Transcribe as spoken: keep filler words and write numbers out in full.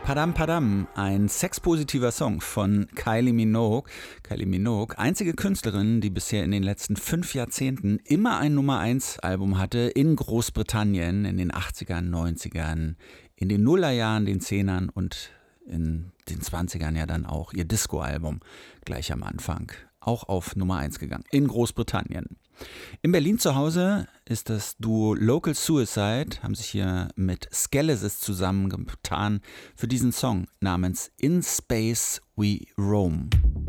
Padam Padam, ein sexpositiver Song von Kylie Minogue. Kylie Minogue, einzige Künstlerin, die bisher in den letzten fünf Jahrzehnten immer ein Nummer eins Album hatte in Großbritannien in den achtzigern, neunzigern, in den Nullerjahren, den Zehnern und in den zwanzigern ja dann auch ihr Disco-Album gleich am Anfang. Auch auf Nummer eins gegangen, in Großbritannien. In Berlin zu Hause ist das Duo Local Suicide, haben sich hier mit Skelesis zusammengetan für diesen Song namens In Space We Roam.